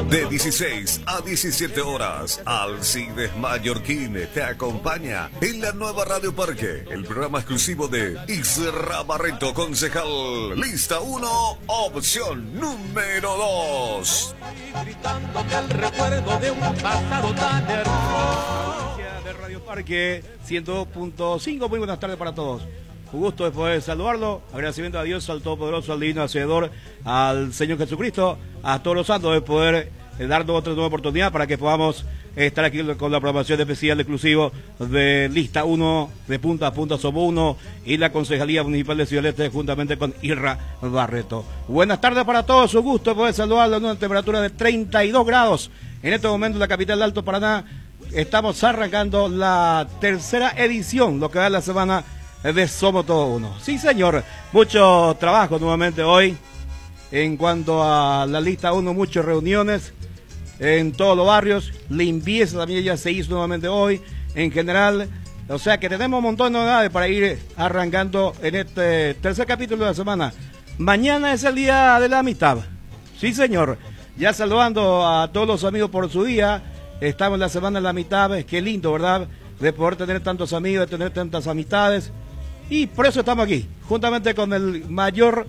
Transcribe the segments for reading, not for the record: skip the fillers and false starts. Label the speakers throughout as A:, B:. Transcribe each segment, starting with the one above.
A: De 16 a 17 horas, Alcides Mallorquín te acompaña en la nueva Radio Parque, el programa exclusivo de Isra Barreto, concejal. Lista 1, opción número 2.
B: Gritándote al recuerdo de un pasado tan hermoso.
C: De Radio Parque 100.5, muy buenas tardes para todos. Un gusto de poder saludarlo. Agradecimiento a Dios, al Todopoderoso, al Divino Hacedor, al Señor Jesucristo, a todos los santos de poder darnos otra nueva oportunidad para que podamos estar aquí con la programación especial exclusivo de Lista 1, de punta a punta somos uno, y la Concejalía Municipal de Ciudad del Este juntamente con Isra Barreto. Buenas tardes para todos, un gusto de poder saludarlo en una temperatura de 32 grados. En este momento en la capital de Alto Paraná estamos arrancando la tercera edición, lo que va de la semana de Somos Todos Uno. Sí, señor, mucho trabajo nuevamente hoy en cuanto a la Lista 1, muchas reuniones en todos los barrios, limpieza también ya se hizo nuevamente hoy, en general, o sea que tenemos un montón de novedades para ir arrancando en este tercer capítulo de la semana. Mañana es el día de la amistad, sí señor, ya saludando a todos los amigos por su día, estamos en la semana de la amistad, qué lindo, ¿verdad?, de poder tener tantos amigos, de tener tantas amistades, y por eso estamos aquí, juntamente con el mayor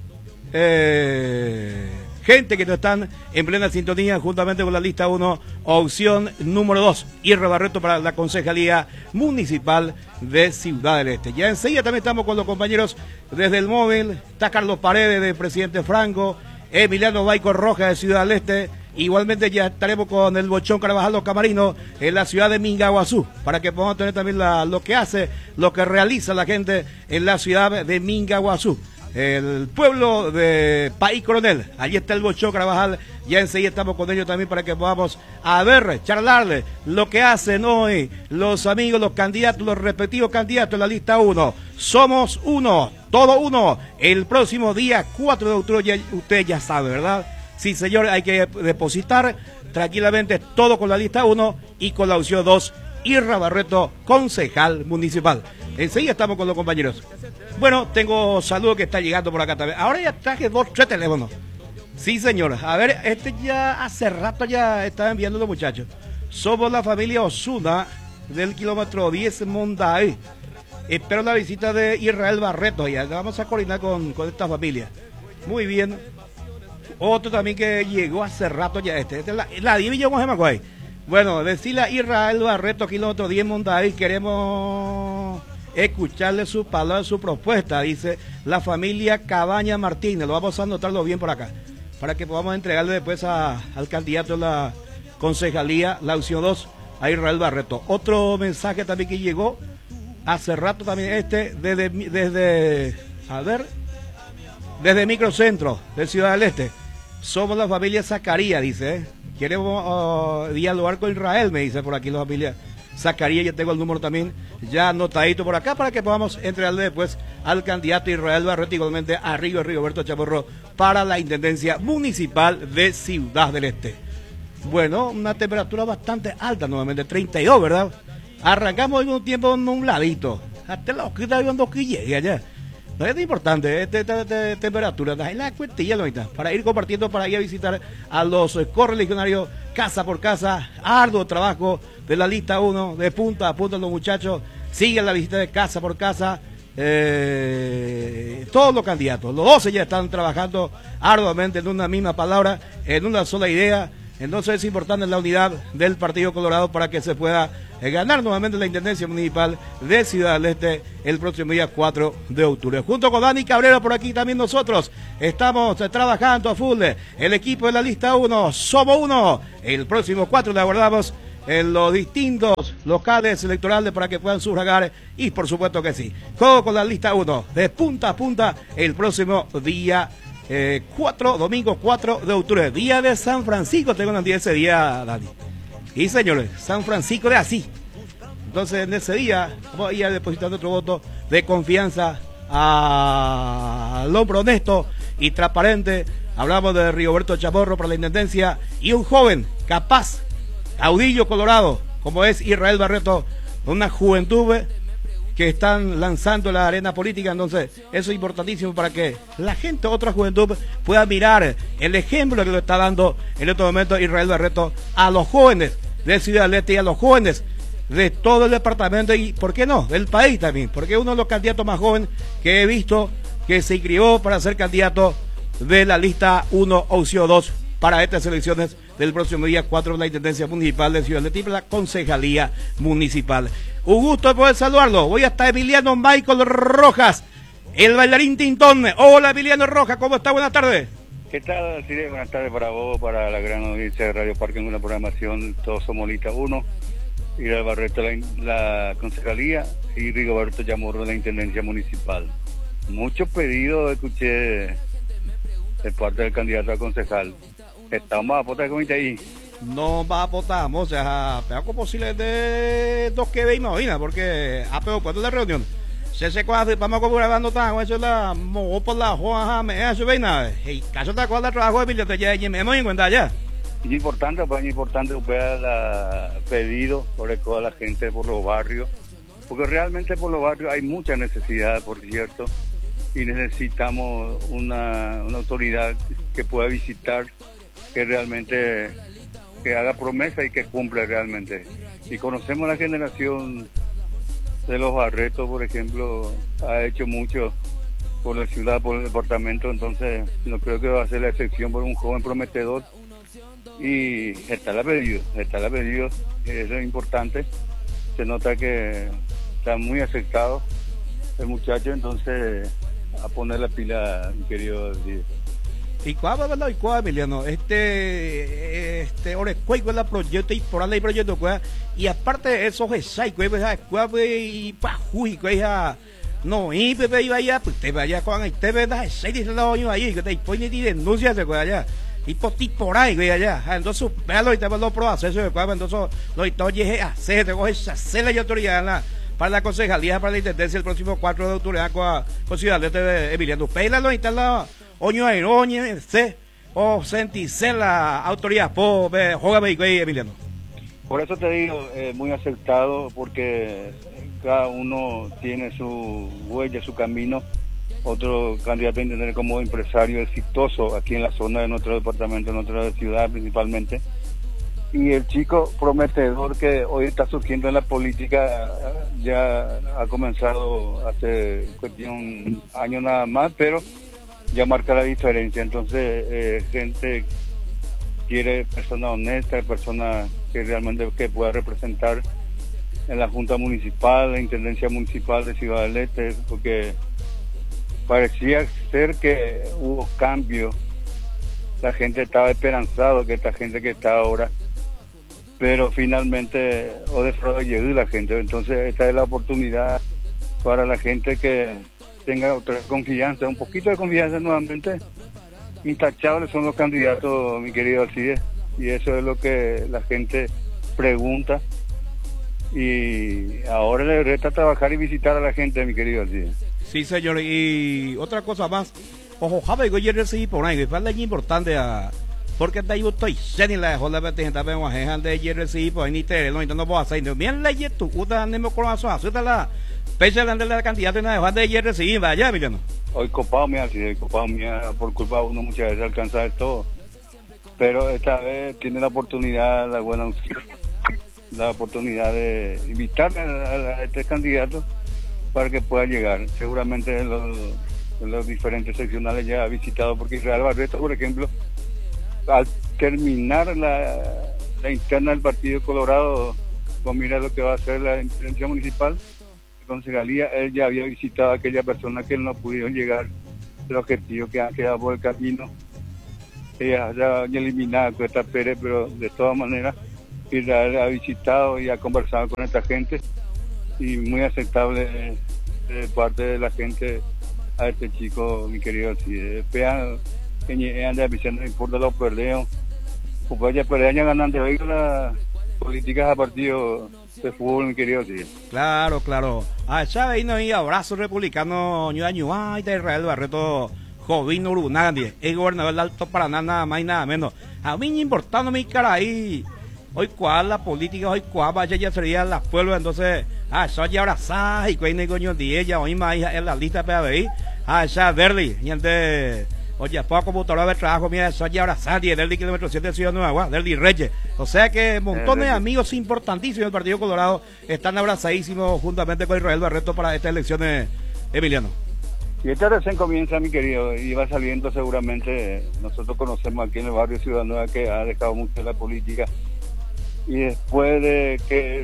C: gente que no están en plena sintonía, juntamente con la Lista 1, opción número 2, Isra Barreto para la Concejalía Municipal de Ciudad del Este. Ya enseguida también estamos con los compañeros desde el móvil, está Carlos Paredes de Presidente Franco, Emiliano Baico Rojas de Ciudad del Este. Igualmente ya estaremos con el Bochón Carvajal Los Camarinos en la ciudad de Mingaguazú, para que podamos tener también lo que hace, lo que realiza la gente en la ciudad de Mingaguazú, el pueblo de País Coronel. Allí está el Bochón Carvajal, ya enseguida estamos con ellos también para que podamos a ver, charlarle lo que hacen hoy los amigos, los candidatos, los respectivos candidatos en la Lista 1. Somos uno, todo uno, el próximo día 4 de octubre, ya, usted ya sabe, ¿verdad? Sí, señor, hay que depositar tranquilamente todo con la Lista 1 y con la opción 2, Isra Barreto, concejal municipal. Enseguida estamos con los compañeros. Bueno, tengo saludos que está llegando por acá también. Ahora ya traje 2-3 teléfonos. Sí, señor. A ver, ya hace rato ya estaban enviando los muchachos. Somos la familia Osuna del kilómetro 10 Monday. Espero la visita de Israel Barreto. Ya vamos a coordinar con esta familia. Muy bien. Otro también que llegó hace rato ya esta es la Divilla Mojamacuay. Bueno, decirle a Israel Barreto, kilómetro 10 Monday, queremos escucharle su palabra, su propuesta, dice la familia Cabaña Martínez. Lo vamos a anotarlo bien por acá, para que podamos entregarle después al candidato de la concejalía, la opción 2, a Israel Barreto. Otro mensaje también que llegó hace rato también desde Microcentro de Ciudad del Este. Somos la familia Zacarías, dice, queremos dialogar con Israel, me dice por aquí la familia Zacarías. Ya tengo el número también ya anotadito por acá para que podamos entregarle después al candidato Israel Barreto, igualmente a Rigoberto Chamorro para la Intendencia Municipal de Ciudad del Este. Bueno, una temperatura bastante alta nuevamente, 32, ¿verdad? Arrancamos en un tiempo nubladito, hasta la oscuridad viendo que llegue allá. No es importante esta temperatura, la cuentilla para ir compartiendo, para ir a visitar a los correligionarios casa por casa. Arduo trabajo de la Lista 1, de punta a punta los muchachos, siguen la visita de casa por casa. Todos los candidatos, los 12 ya están trabajando arduamente en una misma palabra, en una sola idea. Entonces es importante la unidad del Partido Colorado para que se pueda ganar nuevamente la Intendencia Municipal de Ciudad del Este el próximo día 4 de octubre. Junto con Dani Cabrera por aquí también nosotros estamos trabajando a full. El equipo de la Lista 1, somos uno. El próximo 4 le aguardamos en los distintos locales electorales para que puedan sufragar, y por supuesto que sí, juego con la Lista 1 de punta a punta el próximo día 4, domingo 4 de octubre, día de San Francisco. Tengo una día ese día, Dani. Y señores, San Francisco de Asís. Entonces en ese día vamos a ir depositando otro voto de confianza al hombre honesto y transparente. Hablamos de Rigoberto Chamorro para la Intendencia y un joven capaz, caudillo colorado, como es Israel Barreto, una juventud que están lanzando la arena política, entonces eso es importantísimo para que la gente, otra juventud, pueda mirar el ejemplo que lo está dando en este momento Israel Barreto a los jóvenes de Ciudad del Este y a los jóvenes de todo el departamento y, ¿por qué no?, del país también, porque uno de los candidatos más jóvenes que he visto que se inscribió para ser candidato de la lista 1 opción 2 para estas elecciones del próximo día 4 de la Intendencia Municipal de Ciudad del Este y la Concejalía Municipal. Un gusto poder saludarlo. Voy hasta Emiliano Michael Rojas, el bailarín Tintón. Hola Emiliano Rojas, ¿cómo está? Buenas tardes.
D: ¿Qué tal, Cire? Buenas tardes para vos, para la gran audiencia de Radio Parque en una programación. Todos somos lista 1. Israel Barreto, la Concejalía, y Rigoberto Chamorro, la Intendencia Municipal. Muchos pedidos escuché de parte del candidato a concejal. Estamos a votar con ahí.
C: No va a votar, o sea, pero posible de dos que veis, porque a peor cuando la reunión. Se cuando vamos a grabando tan, eso la mo por la joa, me hace bien nada. Y caso está con la trabajo de billete ya me hemos en cuenta ya.
D: Es importante que pueda pedido sobre toda la gente por los barrios, porque realmente por los barrios hay mucha necesidad, por cierto, y necesitamos una autoridad que pueda visitar, que realmente que haga promesa y que cumpla realmente. Y conocemos la generación de los Barretos, por ejemplo, ha hecho mucho por la ciudad, por el departamento, entonces no creo que va a ser la excepción por un joven prometedor. Y está el pedido, eso es importante, se nota que está muy aceptado el muchacho, entonces a poner la pila, mi querido Díaz.
C: ¿Y cuál Emiliano? Ahora es la proyecto y por ahí proyecto, y aparte de eso es y pajuy, no, y Pepe iba allá, pues te vaya con el TV, dice los años ahí, que te pone y denuncia, se puede allá. Y por ahí, güey, allá. Entonces, véalo y te los procesos de cuadro. Entonces, lo que oye, hacer, te coges, hacer la autoridad para la concejalía, para la intendencia el próximo 4 de octubre con Ciudad de Emiliano. Pélalo y está la oño aeroña, o sentirse la autoridad, juega güey, Emiliano.
D: Por eso te digo, muy acertado, porque cada uno tiene su huella, su camino. Otro candidato a intendencia como empresario exitoso aquí en la zona de nuestro departamento, en nuestra ciudad principalmente. Y el chico prometedor que hoy está surgiendo en la política ya ha comenzado hace un año nada más, pero ya marca la diferencia. Entonces, gente quiere personas honestas, personas que realmente que pueda representar en la Junta Municipal, la Intendencia Municipal de Ciudad del Este, porque parecía ser que hubo cambio, la gente estaba esperanzado que esta gente que está ahora, pero finalmente o defraudó llegó la gente. Entonces esta es la oportunidad para la gente que tenga otra confianza, un poquito de confianza nuevamente. Intachables son los candidatos, mi querido Alcides, y eso es lo que la gente pregunta, y ahora le resta trabajar y visitar a la gente, mi querido Alcides.
C: Sí, señor, y otra cosa más, ojo, Javi, yo recibí por ahí, es algo importante, porque de ahí yo estoy ni la dejó la gente está vemos a de ayer recibí por ahí ni te no puedo hacer, bien la ayer tú, uta andemos con eso, asusta la pecha de la candidata y nada dejó de ayer recibí, vaya, Emiliano.
D: Hoy copado mía, por culpa de uno muchas veces alcanza de todo, pero esta vez tiene la oportunidad, la buena opción, la oportunidad de invitar a este candidato para que pueda llegar. Seguramente en los diferentes seccionales ya ha visitado, porque Israel Barreto, por ejemplo, al terminar la interna del Partido Colorado, con mira lo que va a hacer la intendencia municipal, la concejalía, él ya había visitado a aquella persona que no pudieron llegar el objetivo, que han quedado por el camino. Ella ya eliminada con esta Pérez, pero de todas maneras Israel ha visitado y ha conversado con esta gente, y muy aceptable de parte de la gente a este chico, mi querido. Si vean que anda diciendo no importa los perdeos, pues ya perdean ganando hoy las políticas a partido de fútbol, mi querido. Sí.
C: Claro. Ya vino ahí abrazo republicano, ñuay de Israel Barreto, Jovino Urunandi, el gobernador del Alto Paraná, nada más y nada menos. A mí importando mi cara ahí. Hoy cuál la política, hoy cuál vaya ya sería la pueblo, entonces soy ahora sa y cuál coño de ella hoy más en la lista para ver. Ya Verdi, gente. Oye, poco computadora de trabajo, mira, soy ahora Sandy, del kilómetro 7 de Ciudad Nueva, del Reyes. O sea que montones de amigos importantísimos del Partido Colorado están abrazadísimos juntamente con Israel Barreto para estas elecciones, Emiliano.
D: Y esta recién comienza, mi querido, y va saliendo seguramente. Nosotros conocemos aquí en el barrio Ciudad Nueva que ha dejado mucho la política. Y después de que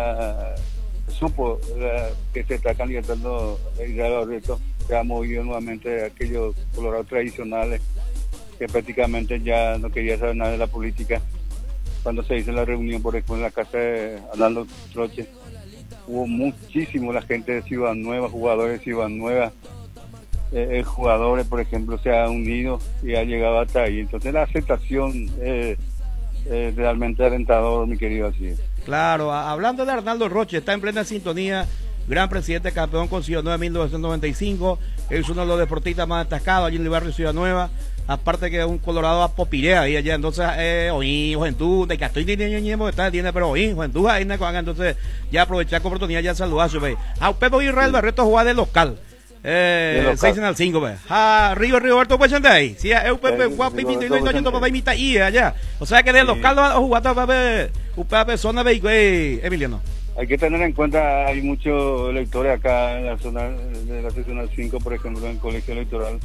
D: supo que se está candidatando Israel Barreto, se ha movido nuevamente aquellos colorados tradicionales que prácticamente ya no quería saber nada de la política. Cuando se hizo la reunión, por ejemplo, en la casa de Arnaldo Troche, hubo muchísimo la gente de Ciudad Nueva, jugadores de Ciudad Nueva, jugadores, por ejemplo, se ha unido y ha llegado hasta ahí. Entonces la aceptación es realmente alentador, mi querido, así es.
C: Claro, hablando de Arnaldo Roche, está en plena sintonía. Gran presidente, campeón con Ciudad Nueva en 1995. Es uno de los deportistas más destacados allí en el barrio Ciudad Nueva. Aparte que es un colorado a popilea ahí allá. Entonces, oí, juventud, de que estoy teniendo está tiene, pero oí, juventud ahí, entonces ya aprovechar la oportunidad ya saludar su ve. A Pepe Israel Barreto juega de local. 6 en el 5, ve. Rigoberto pues anda ahí. Sí, es un Pepe guapo y no yo tomo mitad y allá. O sea que de local va a jugar una persona ve Emiliano.
D: Hay que tener en cuenta, hay muchos electores acá en la zona de la seccional 5, por ejemplo, en el colegio electoral,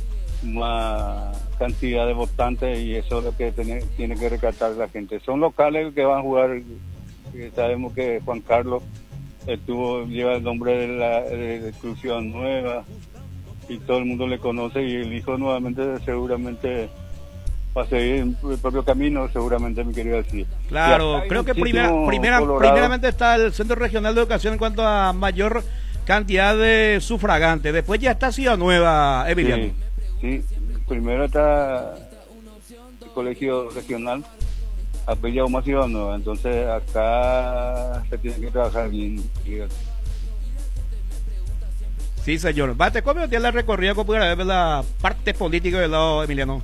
D: más cantidad de votantes, y eso es lo que tiene que recatar la gente. Son locales que van a jugar, sabemos que Juan Carlos lleva el nombre de Ciudad Nueva y todo el mundo le conoce, y el hijo nuevamente seguramente va a seguir el propio camino, seguramente, mi querido decir.
C: Claro, creo que primeramente está el Centro Regional de Educación en cuanto a mayor cantidad de sufragantes. Después ya está Ciudad Nueva, Emiliano.
D: Sí, primero está el Colegio Regional, apellado más Ciudad Nueva. Entonces acá se tiene que trabajar bien.
C: Sí, señor. ¿Cómo tiene la recorrida con la parte política del lado, Emiliano?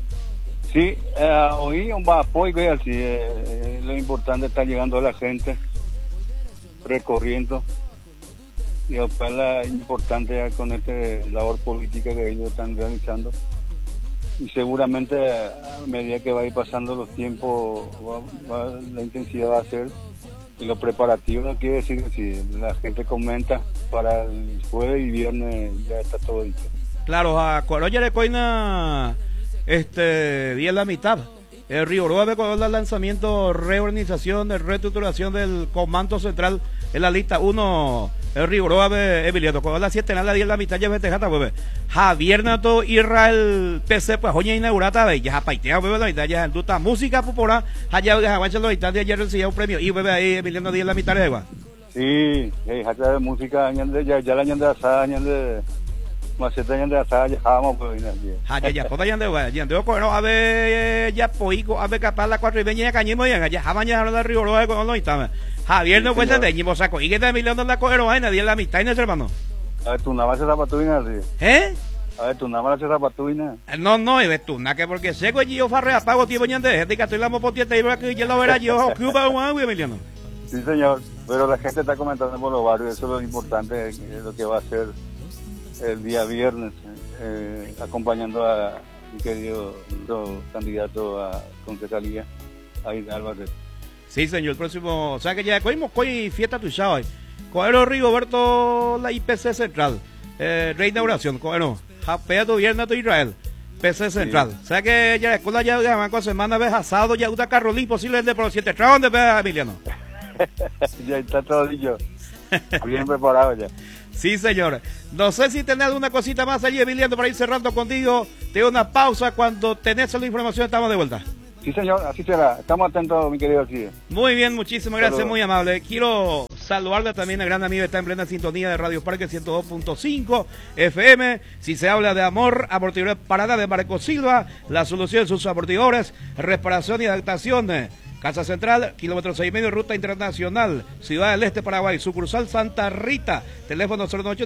D: Sí, hoy un apoyo y así, lo importante está llegando a la gente, recorriendo, y después la importante con esta labor política que ellos están realizando. Y seguramente a medida que va a ir pasando los tiempos, la intensidad va a ser, y los preparativos, no quiere decir que si la gente comenta, para el jueves y viernes ya está todo dicho.
C: Claro, a Corolla de Coina... bien la mitad. El Río Orobe con el lanzamiento, reorganización, reestructuración del comando central en la lista 1. El Río Orobe, Emiliano, con las 7 en la 10 la mitad ya vetejata, pues. Javier Nato, Israel, PC, pues, hoy inaugurada, ya paitea, pues, la mitad ya duta música popular, allá de Jaguancha, los mitad de ayer recibía un premio, y bebé ahí, Emiliano, 10 la mitad de agua.
D: Sí, de música, ya la ñande asada, ñande. Maceta ya de asada, ya vamos pues
C: ya toda ya de bueno a ver ya poico a ver capaz la 4 y 20 ya cañimo ya mañana de Río Orobe con los estaba Javier no cuenta de ñimo saco y que de Emiliano la cogero vaina nadie la mitad y no hermano.
D: A ver, tú nada más se zapatuina, sí. A ver, tú nada más se zapatuina.
C: No, y ves tú, nada que porque seco y yo farre apago tío ñande, gente que estoy la mopotieta y que ya lo verá yo, Cuba un agua, Emiliano.
D: Sí, señor, pero la gente está comentando por los barrios, eso es lo importante, es lo que va a hacer el día viernes, acompañando a mi querido candidato a concejalía, a Israel Barreto.
C: Sí, señor, el próximo, o sea que ya cogimos fiesta tu hoy. Coero Rigoberto, la IPC Central, reinauguración, coero, japea tu viernes tu Israel, PC Central. Sí. O sea que ya la escuela ya de con semana ves asado, ya usa carrolín posible de por los 7 trabajos de Emiliano.
D: Ya está todo dicho, bien preparado ya.
C: Sí, señor. No sé si tenés alguna cosita más allí, Emiliano, para ir cerrando contigo. Te doy una pausa. Cuando tenés la información, estamos de vuelta.
D: Sí, señor, así será. Estamos atentos, mi querido Alcide.
C: Muy bien, muchísimas gracias, muy amable. Quiero saludarle también a gran amigo que está en plena sintonía de Radio Parque 102.5 FM. Si se habla de amor, Amortiguadores Paraná de Marco Silva, la solución de sus amortiguadores, reparación y adaptación. Casa Central, kilómetro 6,5, Ruta Internacional, Ciudad del Este, Paraguay, sucursal Santa Rita, teléfono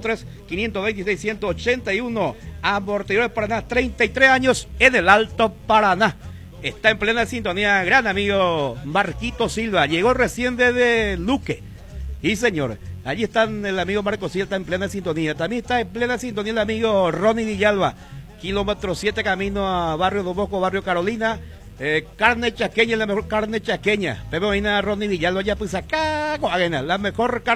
C: 093-523-181, Amortiguadores Paraná, 33 años en el Alto Paraná. Está en plena sintonía, gran amigo Marquito Silva, llegó recién desde Luque. Y señor, Allí están el amigo Marco Silla, está en plena sintonía. También está en plena sintonía el amigo Ronnie Villalba, kilómetro 7 camino a Barrio Don Bosco, Barrio Carolina. Carne chaqueña, la mejor carne chaqueña. Pepe Medina, Ronnie Villalba, ya pues acá, la mejor carne.